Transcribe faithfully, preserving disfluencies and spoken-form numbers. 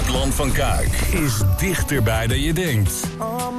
Het Land van Kuik is dichterbij dan je denkt.